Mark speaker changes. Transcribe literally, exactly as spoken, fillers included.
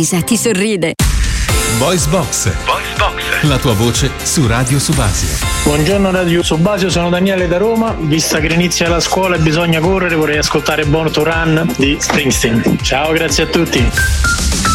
Speaker 1: Ti sorride.
Speaker 2: Voice Box. Voice Box. La tua voce su Radio Subasio.
Speaker 3: Buongiorno Radio Subasio, sono Daniele da Roma. Vista che inizia la scuola e bisogna correre, vorrei ascoltare Born to Run di Springsteen. Ciao, grazie a tutti.